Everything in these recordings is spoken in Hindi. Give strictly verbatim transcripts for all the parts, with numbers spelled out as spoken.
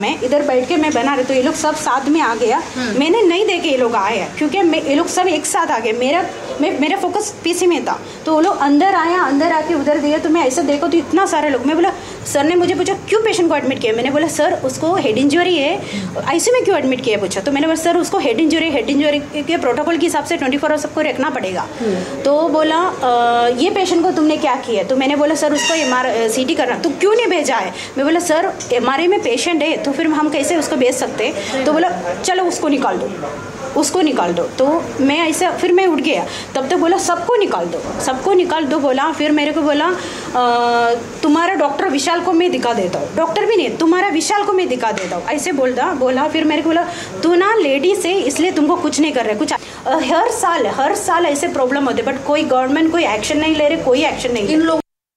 मैं इधर बैठ के मैं बना रही तो ये लोग सब साथ में आ गया। मैंने नहीं देखे ये लोग आए हैं क्योंकि मैं ये लोग सब एक साथ आ गए। मेरा मैं मेरा फोकस पीसी में था तो वो लोग अंदर आया, अंदर आके उधर दिया तो मैं ऐसा देखो तो इतना सारे लोग। मैं बोला सर ने मुझे पूछा क्यों पेशेंट को एडमिट किया। मैंने बोला सर उसको हेड इंजरी है, आईसीयू में क्यों एडमिट किया पूछा तो मैंने बोला सर उसको हेड इंजरी हेड इंजरी के प्रोटोकॉल के हिसाब से ट्वेंटी फोर आवर सबको रखना पड़ेगा। तो बोला ये पेशेंट को तुमने क्या किया तो मैंने बोला सर उसको एम आर सी टी करना। तो क्यों नहीं भेजा है। मैं बोला सर एम आर आई में पेशेंट है तो फिर हम कैसे उसको भेज सकते हैं। तो बोला चलो उसको निकाल दो, उसको निकाल दो। तो मैं ऐसे फिर मैं उठ गया। तब तक बोला सबको निकाल दो, सबको निकाल दो बोला। फिर मेरे को बोला तुम्हारा डॉक्टर विशाल को मैं दिखा देता हूँ। डॉक्टर भी नहीं, तुम्हारा विशाल को मैं दिखा देता हूँ ऐसे बोलता बोला। फिर मेरे को बोला तू ना लेडीज है इसलिए तुमको कुछ नहीं कर रहे कुछ। हर साल हर साल ऐसे प्रॉब्लम होते बट कोई गवर्नमेंट कोई एक्शन नहीं ले रहे, कोई एक्शन नहीं। इन लोग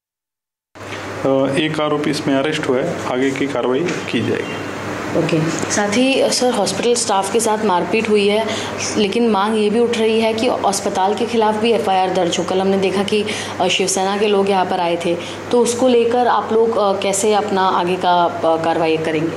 एक आरोपी इसमें अरेस्ट हुआ है, आगे की कार्रवाई की जाएगी। Okay okay. साथ ही सर हॉस्पिटल स्टाफ के साथ मारपीट हुई है लेकिन मांग ये भी उठ रही है कि अस्पताल के खिलाफ भी एफ आई आर दर्ज हो। कल हमने देखा कि शिवसेना के लोग यहाँ पर आए थे तो उसको लेकर आप लोग कैसे अपना आगे का कार्रवाई करेंगे।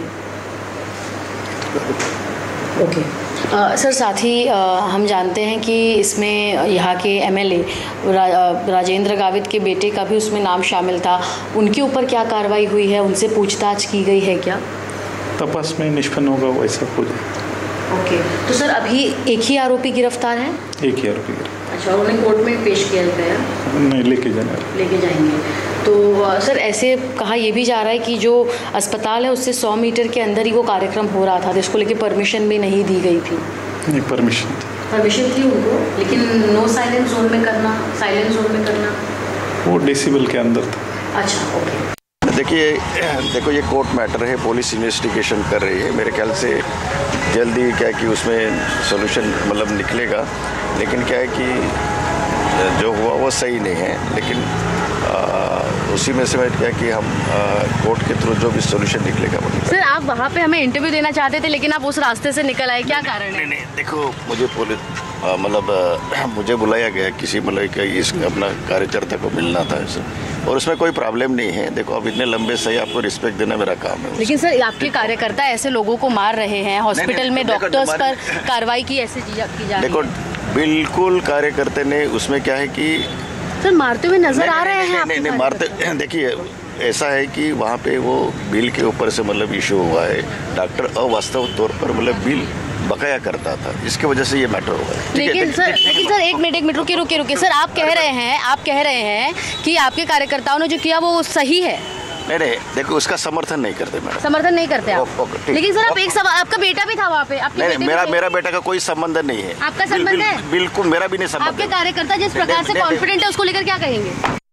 Okay okay. Uh, सर साथ ही uh, हम जानते हैं कि इसमें यहाँ के एम एल ए रा, राजेंद्र गावित के बेटे का भी उसमें नाम शामिल था। उनके ऊपर क्या कार्रवाई हुई है, उनसे पूछताछ की गई है क्या? तपास में निष्पन्न होगा वैसा हो जाए। ओके तो सर अभी एक ही आरोपी गिरफ्तार है? एक ही आरोपी गिरफ्तार। अच्छा उन्हें कोर्ट में पेश किया गया? नहीं, लेके जाने लेके जाएंगे। तो सर ऐसे कहा यह भी जा रहा है कि जो अस्पताल है उससे सौ मीटर के अंदर ही वो कार्यक्रम हो रहा था तो इसको लेके परमिशन भी नहीं दी गई थी। नहीं, परमिशन थी परमिशन थी उनको लेकिन नो साइलेंस जोन में करना, साइलेंस जोन में करना वो डेसिबल के अंदर था। अच्छा ओके। देखिए देखो ये कोर्ट मैटर है, पुलिस इन्वेस्टिगेशन कर रही है। मेरे ख्याल से जल्दी क्या है कि उसमें सॉल्यूशन मतलब निकलेगा। लेकिन क्या है कि जो हुआ वो सही नहीं है लेकिन आ, उसी में से मैं क्या कि हम कोर्ट के थ्रू जो भी सॉल्यूशन निकलेगा वो। सर आप वहाँ पे हमें इंटरव्यू देना चाहते थे लेकिन आप उस रास्ते से निकल आए, क्या कारण है? नहीं नहीं देखो मुझे पुलिस मतलब मुझे बुलाया गया किसी मतलब कि इस अपना कार्यकर्ता को मिलना था ऐसे और उसमें कोई प्रॉब्लम नहीं है। देखो अब इतने लंबे से आपको रिस्पेक्ट देना मेरा काम है। लेकिन सर आपके कार्यकर्ता ऐसे लोगों को मार रहे हैं, हॉस्पिटल में डॉक्टर्स पर कार्रवाई की ऐसे की जा रही है। देखो बिल्कुल कार्यकर्ता ने उसमें क्या है कि सर मारते हुए नजर आ रहे हैं। नहीं नहीं मारते देखिए ऐसा है कि वहाँ पे वो बिल के ऊपर से मतलब इशू हुआ है। डॉक्टर अवास्तव तौर पर मतलब बिल बकाया करता था, इसकी वजह से ये मैटर हुआ है। लेकिन सर लेकिन सर एक मिनट एक मिनट रुकिए रुकिए रुकिए सर आप कह रहे हैं आप कह रहे हैं कि आपके कार्यकर्ताओं ने जो किया वो सही है? नहीं नहीं देखो उसका समर्थन नहीं करते मैडम। समर्थन नहीं करते आप? लेकिन सर आप एक सवाल, आपका बेटा भी था वहाँ पे? आपके नहीं मेरा मेरा बेटा का कोई संबंध नहीं है। आपका संबंध है? बिल्कुल मेरा भी नहीं संबंध। आपके कार्यकर्ता जिस प्रकार से कॉन्फिडेंट है उसको लेकर क्या कहेंगे?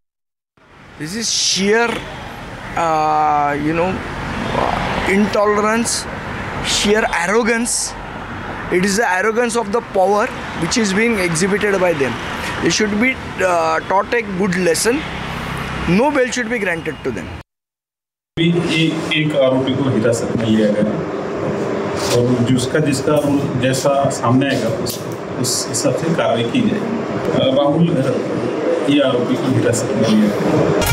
This is shear you know intolerance, sheer arrogance. It is the arrogance of the power which is being exhibited by them. They should be uh, taught a good lesson. No bail should be granted to them. एक एक आरोपी को हिरासत में लिया गया और जिसका जिसका जैसा सामने आएगा उस उस हिसाब से कार्रवाई की जाएगी। राहुल ये आरोपी को हिरासत में लिया गया।